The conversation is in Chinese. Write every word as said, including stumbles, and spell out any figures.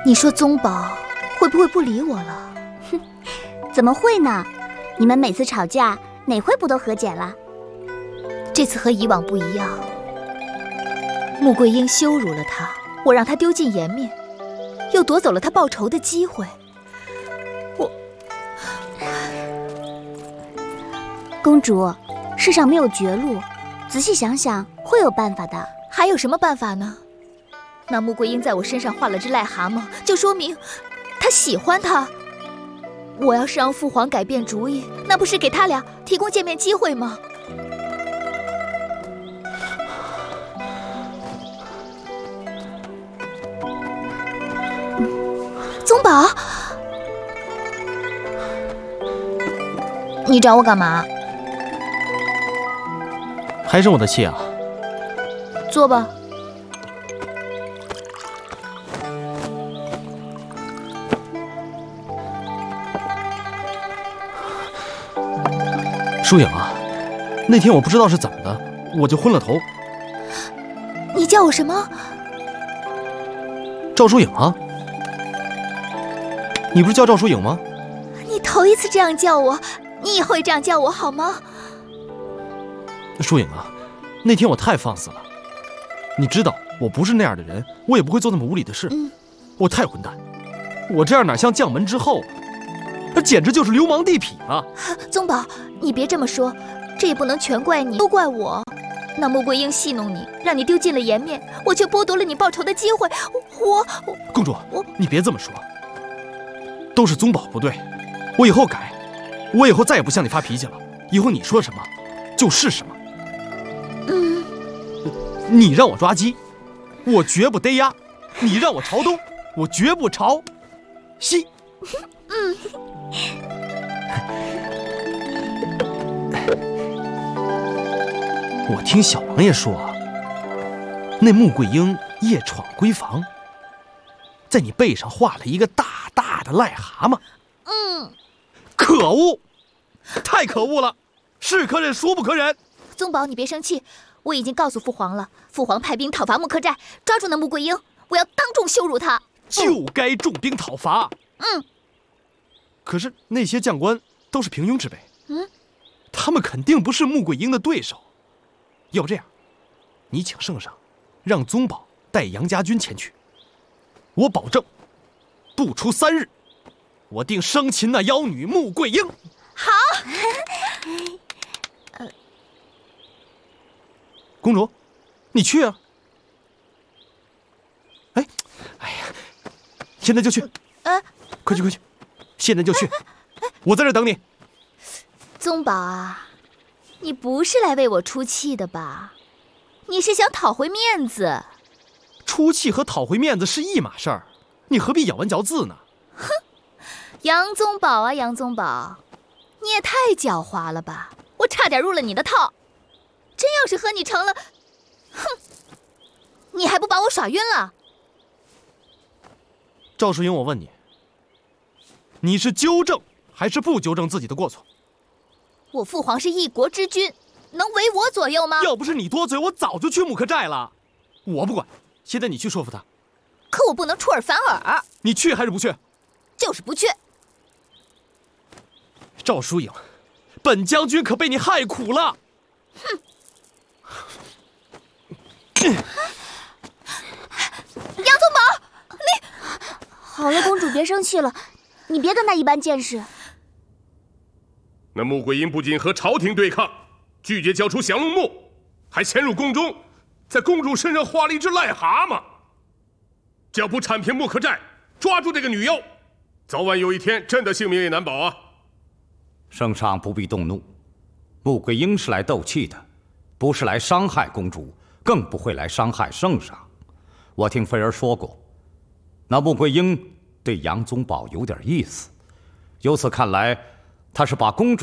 你说宗保会不会不理我了？ 哼，怎么会呢？你们每次吵架，哪回不都和解了？ 这次和以往不一样，穆桂英羞辱了他，我让他丢尽颜面，又夺走了他报仇的机会。我， 公主，世上没有绝路，仔细想想，会有办法的。 还有什么办法呢？那穆桂英在我身上画了只癞蛤蟆，就说明她喜欢他。我要是让父皇改变主意，那不是给他俩提供见面机会吗？宗保，你找我干嘛？ 还生我的气啊？ 坐吧。 疏影啊，那天我不知道是怎么的，我就昏了头。 你叫我什么？ 赵疏影啊。你不是叫赵疏影吗？ 你头一次这样叫我，你以后也这样叫我好吗？ 疏影啊，那天我太放肆了。你知道我不是那样的人，我也不会做那么无理的事。 嗯， 我太混蛋，我这样哪像将门之后，那简直就是流氓地痞了。 宗保，你别这么说，这也不能全怪你，都怪我。那穆桂英戏弄你，让你丢尽了颜面，我却剥夺了你报仇的机会。我，我公主， 我你别这么说，都是宗保不对，我以后改，我以后再也不向你发脾气了。以后你说什么，就是什么。 嗯， 你让我抓鸡，我绝不逮鸭；你让我朝东，我绝不朝西。 嗯。 我听小王爷说，那穆桂英夜闯闺房，在你背上画了一个大大的癞蛤蟆。 嗯， 可恶，太可恶了，是可忍孰不可忍。 宗保，你别生气，我已经告诉父皇了，父皇派兵讨伐木克寨，抓住那穆桂英，我要当众羞辱他。 就该重兵讨伐。 嗯。 可是那些将官都是平庸之辈， 嗯， 他们肯定不是穆桂英的对手。要不这样，你请圣上让宗保带杨家军前去，我保证不出三日，我定生擒那妖女穆桂英。 好。 呃，公主，你去啊！哎，哎呀，现在就去！ 呃， 快去快去，现在就去！我在这等你。 宗保啊，你不是来为我出气的吧？你是想讨回面子。 出气和讨回面子是一码事儿，你何必咬文嚼字呢？ 哼，杨宗保啊，杨宗保，你也太狡猾了吧！我差点入了你的套。真要是和你成了，哼，你还不把我耍晕了？ 赵淑英，我问你，你是纠正还是不纠正自己的过错？ 我父皇是一国之君，能为我左右吗？ 要不是你多嘴，我早就去木克寨了。我不管，现在你去说服他。 可我不能出尔反尔。 你去还是不去？ 就是不去。 赵淑颖，本将军可被你害苦了。 哼！杨宗保，你好了，公主别生气了，你别跟他一般见识。 那穆桂英不仅和朝廷对抗，拒绝交出降龙木，还潜入宫中，在公主身上画了一只癞蛤蟆。只要不铲平木克寨，抓住这个女妖，早晚有一天朕的性命也难保啊！ 圣上不必动怒，穆桂英是来斗气的，不是来伤害公主，更不会来伤害圣上。我听妃儿说过，那穆桂英对杨宗保有点意思，由此看来，她是把公主